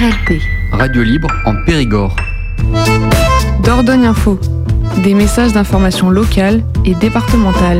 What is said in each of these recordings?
RLP, Radio Libre en Périgord. Dordogne Info, des messages d'information locale et départementale.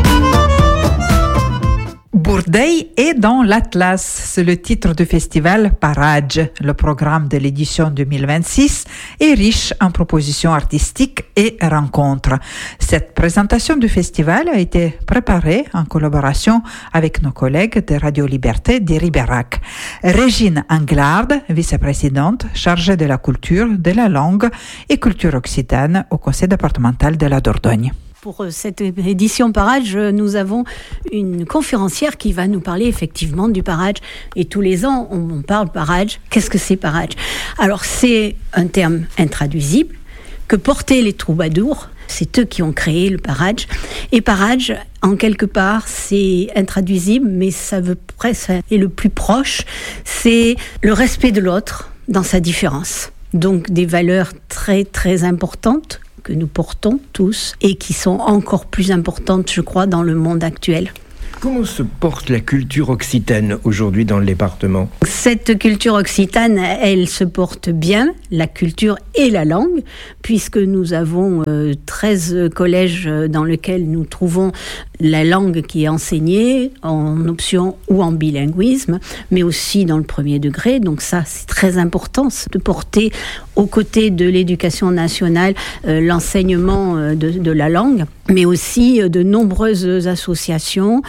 Bourdeille est dans l'Atlas, c'est le titre du festival Parage. Le programme de l'édition 2026 est riche en propositions artistiques et rencontres. Cette présentation du festival a été préparée en collaboration avec nos collègues de Radio Liberté de Ribérac. Régine Anglard, vice-présidente chargée de la culture, de la langue et culture occitane au conseil départemental de la Dordogne. Pour cette édition Parage, nous avons une conférencière qui va nous parler effectivement du Parage. Et tous les ans, on parle Parage. Qu'est-ce que c'est Parage ? Alors, c'est un terme intraduisible que portaient les troubadours. C'est eux qui ont créé le Parage. Et Parage, en quelque part, c'est intraduisible, mais ça veut presque être le plus proche. C'est le respect de l'autre dans sa différence. Donc, des valeurs très, très importantes que nous portons tous et qui sont encore plus importantes, je crois, dans le monde actuel. Comment se porte la culture occitane aujourd'hui dans le département ? Cette culture occitane, elle se porte bien, la culture et la langue, puisque nous avons 13 collèges dans lesquels nous trouvons la langue qui est enseignée en option ou en bilinguisme, mais aussi dans le premier degré. Donc ça, c'est très important de porter aux côtés de l'éducation nationale l'enseignement de la langue, mais aussi de nombreuses associations,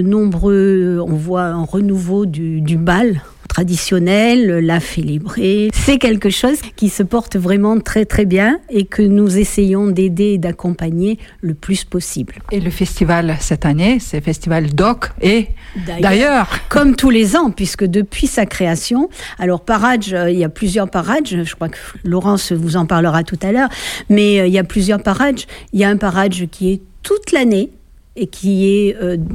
on voit un renouveau du bal traditionnel, la félibrée. C'est quelque chose qui se porte vraiment très très bien et que nous essayons d'aider et d'accompagner le plus possible. Et le festival cette année, c'est le festival DOC et d'ailleurs. Comme tous les ans, puisque depuis sa création, alors Parage, il y a plusieurs Parages, je crois que Laurence vous en parlera tout à l'heure, mais il y a plusieurs Parages. Il y a un Parage qui est toute l'année, et qui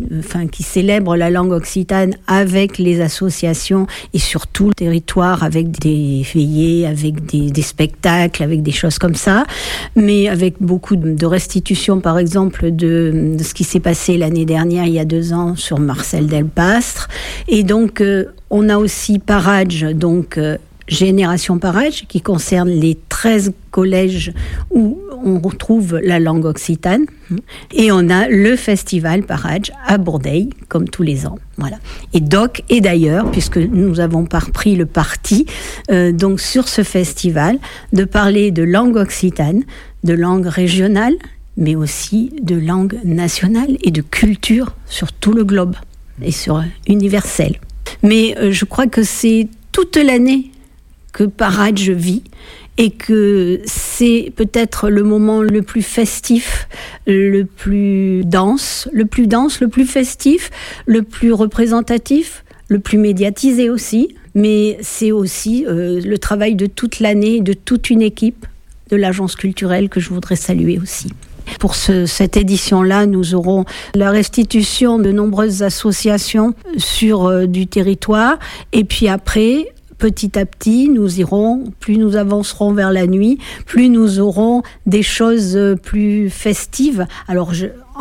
célèbre la langue occitane avec les associations et surtout le territoire avec des veillées, avec des spectacles, avec des choses comme ça, mais avec beaucoup de restitution, par exemple, de ce qui s'est passé l'année dernière, il y a 2 ans, sur Marcel Delpastre. Et donc, on a aussi Parage, Génération Parage, qui concerne les 13 collèges où on retrouve la langue occitane. Et on a le festival Parage à Bourdeille, comme tous les ans. Voilà. Et DOC, et d'ailleurs, puisque nous avons pris le parti, donc sur ce festival, de parler de langue occitane, de langue régionale, mais aussi de langue nationale et de culture sur tout le globe et sur universel. Mais je crois que c'est toute l'année que Parage vit et que c'est peut-être le moment le plus festif, le plus dense, le plus festif, le plus représentatif, le plus médiatisé aussi, mais c'est aussi le travail de toute l'année, de toute une équipe de l'agence culturelle que je voudrais saluer aussi. Pour cette édition-là, nous aurons la restitution de nombreuses associations sur du territoire, et puis après, petit à petit, plus nous avancerons vers la nuit, plus nous aurons des choses plus festives. Alors,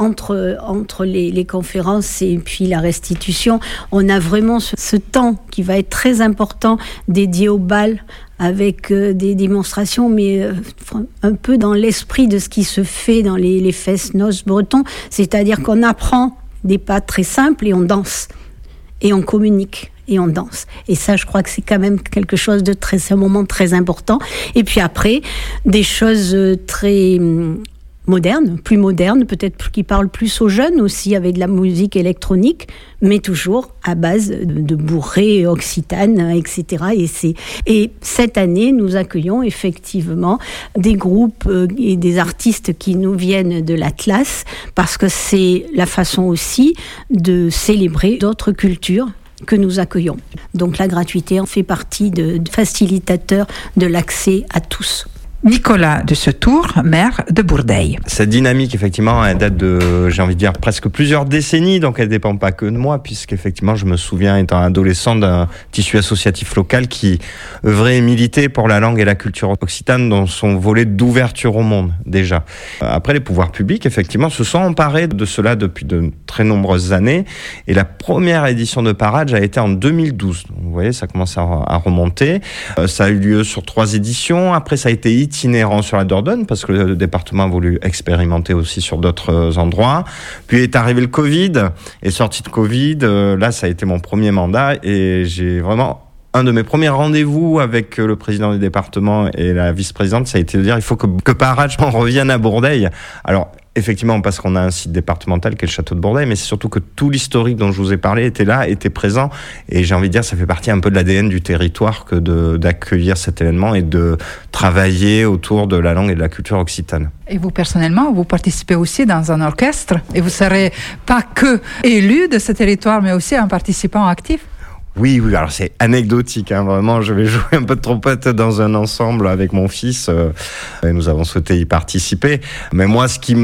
entre les conférences et puis la restitution, on a vraiment ce temps qui va être très important dédié au bal, avec des démonstrations, mais un peu dans l'esprit de ce qui se fait dans les fest-noces bretons, c'est-à-dire qu'on apprend des pas très simples et on danse, et on communique. Et on danse. Et ça, je crois que c'est quand même quelque chose c'est un moment très important. Et puis après, des choses très plus modernes, peut-être qui parlent plus aux jeunes aussi, avec de la musique électronique, mais toujours à base de bourrées occitanes, etc. Et cette année, nous accueillons effectivement des groupes et des artistes qui nous viennent de l'Atlas, parce que c'est la façon aussi de célébrer d'autres cultures que nous accueillons. Donc la gratuité en fait partie de facilitateurs de l'accès à tous. Nicolas de Setour, maire de Bourdeille. Cette dynamique, effectivement, elle date de, j'ai envie de dire, presque plusieurs décennies, donc elle ne dépend pas que de moi, puisqu'effectivement, je me souviens, étant adolescent, d'un tissu associatif local qui œuvrait et militait pour la langue et la culture occitane dans son volet d'ouverture au monde, déjà. Après, les pouvoirs publics, effectivement, se sont emparés de cela depuis de très nombreuses années, et la première édition de Paradj a été en 2012. Donc, vous voyez, ça commence à remonter. Ça a eu lieu sur 3 éditions. Après, ça a été itinérant sur la Dordogne parce que le département a voulu expérimenter aussi sur d'autres endroits. Puis est arrivé le Covid et sorti de Covid, là ça a été mon premier mandat et j'ai vraiment un de mes premiers rendez-vous avec le président du département et la vice-présidente, ça a été de dire il faut que Paradj revienne à Bourdeille. Alors effectivement, parce qu'on a un site départemental qui est le château de Bourdeille, mais c'est surtout que tout l'historique dont je vous ai parlé était là, était présent. Et j'ai envie de dire, ça fait partie un peu de l'ADN du territoire que d'accueillir cet événement et de travailler autour de la langue et de la culture occitane. Et vous, personnellement, vous participez aussi dans un orchestre et vous ne serez pas que élu de ce territoire, mais aussi un participant actif. Oui, alors c'est anecdotique, hein, vraiment. Je vais jouer un peu de trompette dans un ensemble avec mon fils. Et nous avons souhaité y participer. Mais moi, ce qui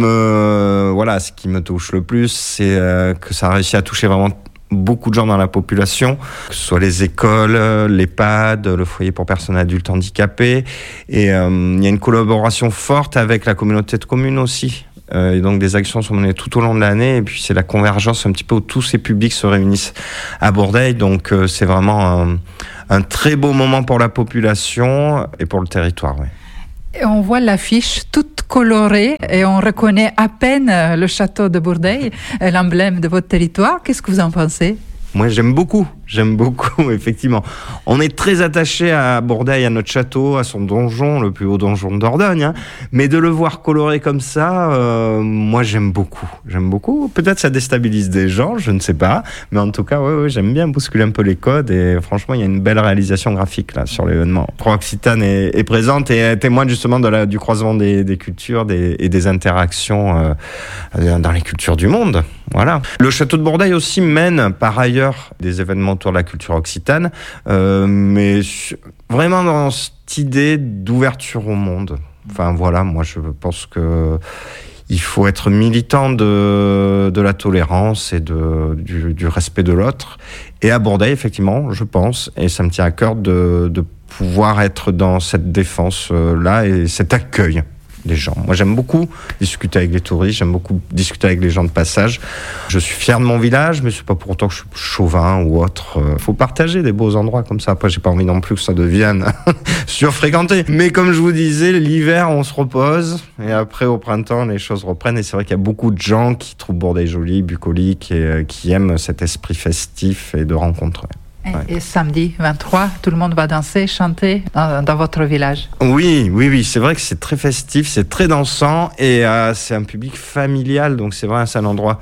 me touche le plus, c'est que ça a réussi à toucher vraiment beaucoup de gens dans la population, que ce soit les écoles, l'EHPAD, le foyer pour personnes adultes handicapées. Et il y a une collaboration forte avec la communauté de communes aussi. Et donc des actions sont menées tout au long de l'année et puis c'est la convergence un petit peu où tous ces publics se réunissent à Bourdeille, donc c'est vraiment un très beau moment pour la population et pour le territoire. Ouais. Et on voit l'affiche toute colorée et on reconnaît à peine le château de Bourdeille, l'emblème de votre territoire. Qu'est-ce que vous en pensez ? Moi, j'aime beaucoup, effectivement. On est très attaché à Bourdeille, à notre château, à son donjon, le plus haut donjon de Dordogne, hein. Mais de le voir coloré comme ça, moi, j'aime beaucoup. Peut-être ça déstabilise des gens, je ne sais pas. Mais en tout cas, ouais, j'aime bien bousculer un peu les codes. Et franchement, il y a une belle réalisation graphique là sur l'événement. Pro-Occitane est présente et témoigne justement du croisement des cultures et des interactions dans les cultures du monde. Voilà. Le château de Bourdeille aussi mène par ailleurs des événements autour de la culture occitane, mais vraiment dans cette idée d'ouverture au monde. Enfin voilà, moi je pense que il faut être militant de la tolérance et du respect de l'autre. Et à Bourdeille, effectivement, je pense, et ça me tient à cœur de pouvoir être dans cette défense-là et cet accueil des gens. Moi, j'aime beaucoup discuter avec les touristes, j'aime beaucoup discuter avec les gens de passage. Je suis fier de mon village, mais c'est pas pour autant que je suis chauvin ou autre. Faut partager des beaux endroits comme ça. Après, j'ai pas envie non plus que ça devienne surfréquenté. Mais comme je vous disais, l'hiver, on se repose. Et après, au printemps, les choses reprennent. Et c'est vrai qu'il y a beaucoup de gens qui trouvent Bourdeille jolie, bucolique, et qui aiment cet esprit festif et de rencontre. Et samedi 23, tout le monde va danser, chanter dans votre village. Oui, c'est vrai que c'est très festif, c'est très dansant et c'est un public familial, donc c'est vrai, c'est un endroit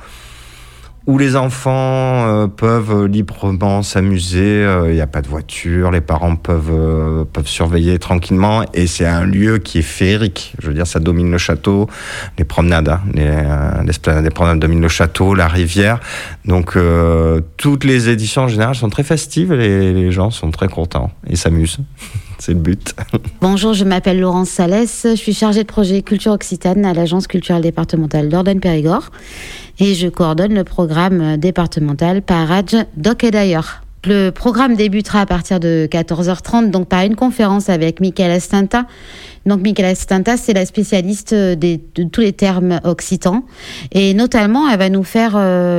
où les enfants peuvent librement s'amuser, il n'y a pas de voiture, les parents peuvent surveiller tranquillement et c'est un lieu qui est féerique. Je veux dire, ça domine le château, les promenades, l'esplanade des promenades domine le château, la rivière. Donc toutes les éditions en général sont très festives et les gens sont très contents et s'amusent. C'est le but. Bonjour, je m'appelle Laurence Salès, je suis chargée de projet Culture Occitane à l'Agence culturelle départementale Dordogne-Périgord et je coordonne le programme départemental Paradj Doc et d'ailleurs. Le programme débutera à partir de 14h30 donc par une conférence avec Michaela Stinta. Donc Michaela Stinta, c'est la spécialiste de tous les termes occitans et notamment elle va nous faire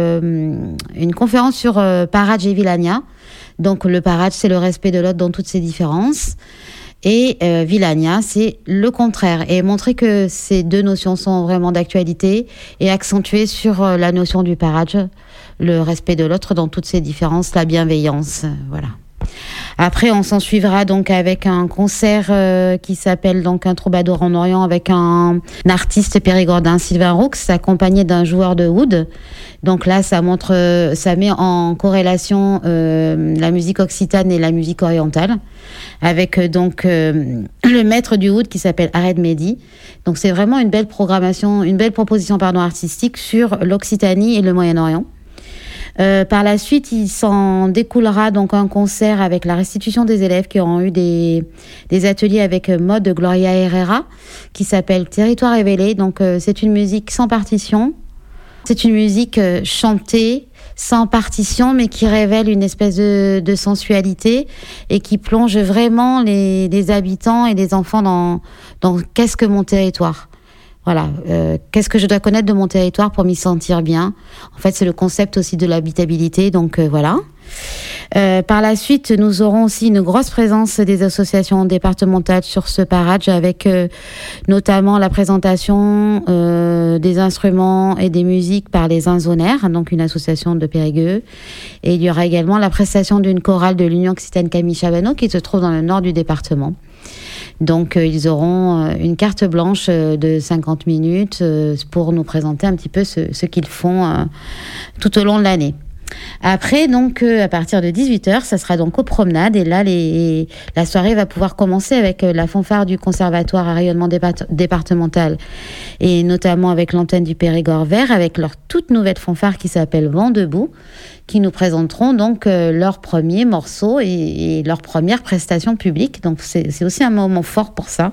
une conférence sur Paradj et Villania. Donc le Paradj, c'est le respect de l'autre dans toutes ses différences. Et Villania, c'est le contraire. Et montrer que ces deux notions sont vraiment d'actualité et accentuer sur la notion du Paradj, le respect de l'autre dans toutes ses différences, la bienveillance. Voilà. Après, on s'en suivra donc avec un concert qui s'appelle donc Un troubadour en Orient avec un artiste périgordin, Sylvain Roux, accompagné d'un joueur de oud. Donc là, ça met en corrélation la musique occitane et la musique orientale, avec donc le maître du oud qui s'appelle Ared Mehdi. Donc c'est vraiment une belle proposition artistique sur l'Occitanie et le Moyen-Orient. Par la suite, il s'en découlera donc un concert avec la restitution des élèves qui auront eu des ateliers avec Maud Gloria Herrera qui s'appelle Territoire révélé. Donc c'est une musique sans partition, c'est une musique chantée sans partition mais qui révèle une espèce de sensualité et qui plonge vraiment les habitants et les enfants dans qu'est-ce que mon territoire. Voilà, qu'est-ce que je dois connaître de mon territoire pour m'y sentir bien. En fait, c'est le concept aussi de l'habitabilité, donc voilà. Par la suite, nous aurons aussi une grosse présence des associations départementales sur ce parade avec notamment la présentation des instruments et des musiques par les Inzonaires, donc une association de Périgueux. Et il y aura également la prestation d'une chorale de l'Union Occitane Camille Chabanot qui se trouve dans le nord du département. Donc ils auront une carte blanche de 50 minutes pour nous présenter un petit peu ce qu'ils font tout au long de l'année. Après, donc, à partir de 18h, ça sera donc aux promenades. Et là, la soirée va pouvoir commencer avec la fanfare du Conservatoire à rayonnement départemental et notamment avec l'antenne du Périgord Vert avec leur toute nouvelle fanfare qui s'appelle Vent debout, qui nous présenteront donc leur premier morceau et leur première prestation publique. Donc, c'est aussi un moment fort pour ça.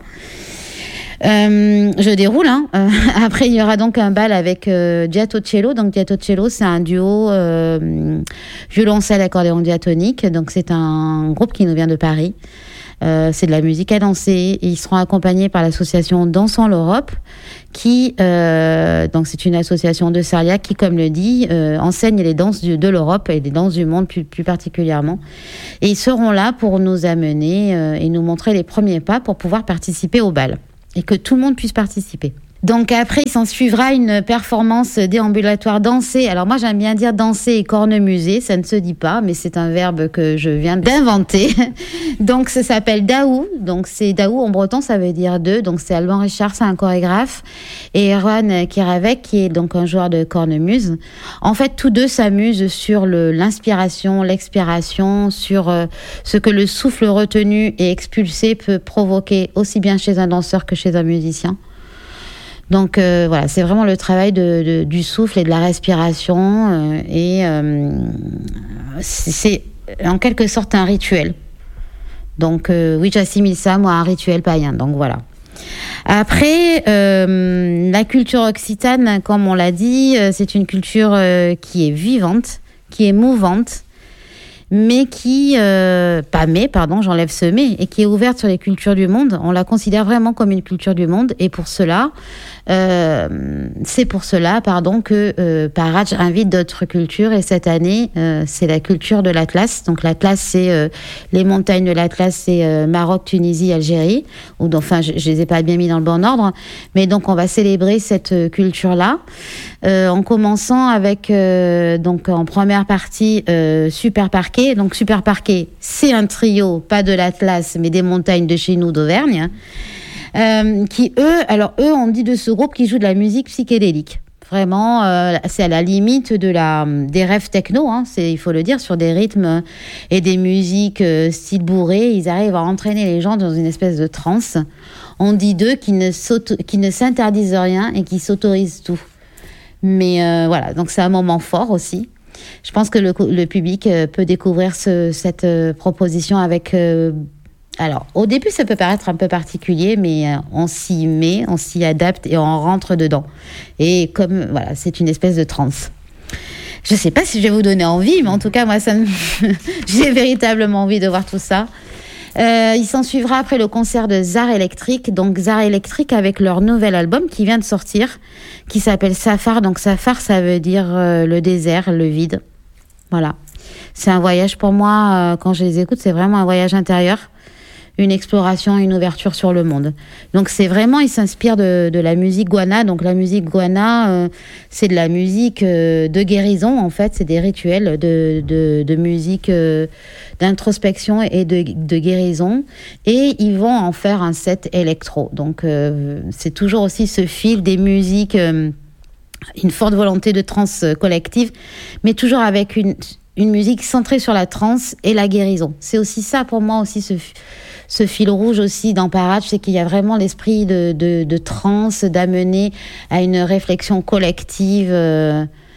Je déroule. Après, il y aura donc un bal avec Giatto Cello. Donc, Giatto Cello, c'est un duo violoncelle accordéon diatonique. Donc, c'est un groupe qui nous vient de Paris. C'est de la musique à danser. Et ils seront accompagnés par l'association Dansons l'Europe, qui donc c'est une association de Sarliac qui, comme le dit, enseigne les danses de l'Europe et les danses du monde plus particulièrement. Et ils seront là pour nous amener et nous montrer les premiers pas pour pouvoir participer au bal. Et que tout le monde puisse participer. Donc après, il s'en suivra une performance déambulatoire dansée. Alors moi, j'aime bien dire danser et cornemuser. Ça ne se dit pas, mais c'est un verbe que je viens d'inventer. Donc ça s'appelle Daou. Donc c'est Daou en breton, ça veut dire deux. Donc c'est Alban Richard, c'est un chorégraphe. Et Erwan Kiravec, qui est donc un joueur de cornemuse. En fait, tous deux s'amusent sur l'inspiration, l'expiration, sur ce que le souffle retenu et expulsé peut provoquer aussi bien chez un danseur que chez un musicien. Donc voilà, c'est vraiment le travail du souffle et de la respiration c'est en quelque sorte un rituel. Donc oui, j'assimile ça moi à un rituel païen. Donc voilà. Après, la culture occitane, comme on l'a dit, c'est une culture qui est vivante, qui est mouvante, mais j'enlève ce mais, et qui est ouverte sur les cultures du monde. On la considère vraiment comme une culture du monde, et pour cela, que Paradj invite d'autres cultures, et cette année, c'est la culture de l'Atlas. Donc l'Atlas, c'est les montagnes de l'Atlas, c'est Maroc, Tunisie, Algérie. Je les ai pas bien mis dans le bon ordre, mais donc on va célébrer cette culture-là, en commençant avec donc en première partie Super Parquet. Donc Super Parquet, c'est un trio, pas de l'Atlas, mais des montagnes de chez nous d'Auvergne. Qui eux, on dit de ce groupe qui joue de la musique psychédélique. Vraiment, c'est à la limite des rêves techno, il faut le dire, sur des rythmes et des musiques style bourré. Ils arrivent à entraîner les gens dans une espèce de transe. On dit d'eux qui ne s'interdisent rien et qui s'autorisent tout. Mais voilà, donc c'est un moment fort aussi. Je pense que le public peut découvrir cette proposition avec... Alors, au début, ça peut paraître un peu particulier, mais on s'y met, on s'y adapte et on rentre dedans. Et comme, voilà, c'est une espèce de transe. Je ne sais pas si je vais vous donner envie, mais en tout cas, moi, j'ai véritablement envie de voir tout ça. Il s'en suivra après le concert de Zar Électrique. Donc, Zar Électrique avec leur nouvel album qui vient de sortir, qui s'appelle Safar. Donc, Safar, ça veut dire le désert, le vide. Voilà. C'est un voyage pour moi, quand je les écoute, c'est vraiment un voyage intérieur. Une exploration, une ouverture sur le monde. Donc c'est vraiment, ils s'inspirent de la musique Guana. Donc la musique Guana, c'est de la musique de guérison en fait, c'est des rituels de musique d'introspection et de guérison. Et ils vont en faire un set électro. Donc c'est toujours aussi ce fil des musiques, une forte volonté de trance collective, mais toujours avec une musique centrée sur la trance et la guérison. C'est aussi ça pour moi aussi ce fil rouge aussi dans Paradj, c'est qu'il y a vraiment l'esprit de transe, d'amener à une réflexion collective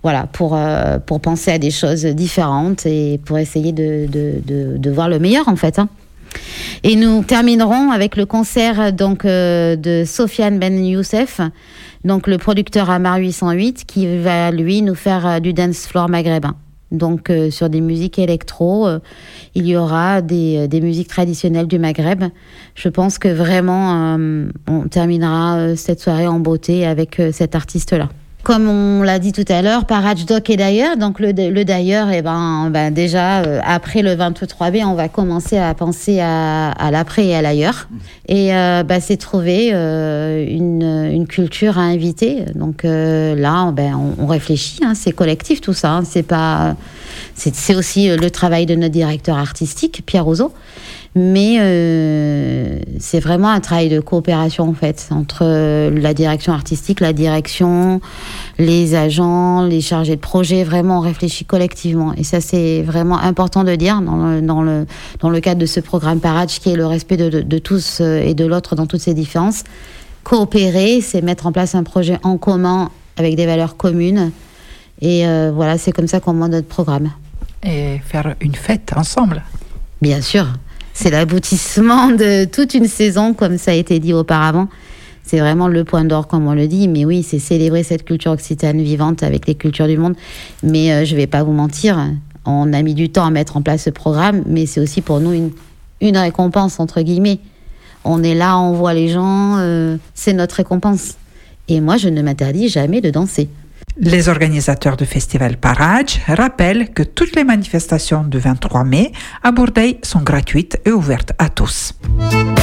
Voilà, pour penser à des choses différentes et pour essayer de voir le meilleur en fait. Et nous terminerons avec le concert donc de Sofiane Ben Youssef, donc le producteur Amar 808, qui va lui nous faire du dance floor maghrébin. Donc sur des musiques électro, il y aura des musiques traditionnelles du Maghreb. Je pense que vraiment on terminera cette soirée en beauté avec cet artiste-là. Comme on l'a dit tout à l'heure, Paraj Doc et d'ailleurs, donc le d'ailleurs, déjà après le 23B, on va commencer à penser à l'après et à l'ailleurs. Et c'est trouver une culture à inviter. Donc là, on réfléchit, c'est collectif tout ça. C'est aussi le travail de notre directeur artistique, Pierre Roseau. Mais c'est vraiment un travail de coopération en fait entre la direction artistique, la direction, les agents, les chargés de projet. Vraiment, on réfléchit collectivement. Et ça, c'est vraiment important de dire dans le cadre de ce programme Paraj, qui est le respect de tous et de l'autre dans toutes ces différences. Coopérer, c'est mettre en place un projet en commun avec des valeurs communes. Et voilà, c'est comme ça qu'on monte notre programme. Et faire une fête ensemble. Bien sûr. C'est l'aboutissement de toute une saison, comme ça a été dit auparavant. C'est vraiment le point d'or, comme on le dit. Mais oui, c'est célébrer cette culture occitane vivante avec les cultures du monde. Mais je ne vais pas vous mentir, on a mis du temps à mettre en place ce programme, mais c'est aussi pour nous une récompense, entre guillemets. On est là, on voit les gens, c'est notre récompense. Et moi, je ne m'interdis jamais de danser. Les organisateurs du festival Paraj rappellent que toutes les manifestations du 23 mai à Bourdeille sont gratuites et ouvertes à tous.